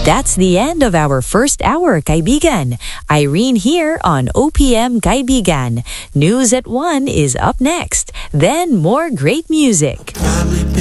That's the end of our first hour, kaibigan. Irene here on OPM Kaibigan. News at 1 is up next. Then more great music. Probably